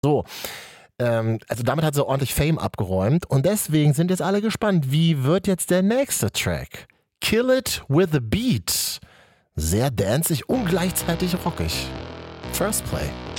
So, also damit hat sie ordentlich Fame abgeräumt und deswegen sind jetzt alle gespannt, wie wird jetzt der nächste Track? Kill It With A Beat. Sehr danzig und gleichzeitig rockig. First Play.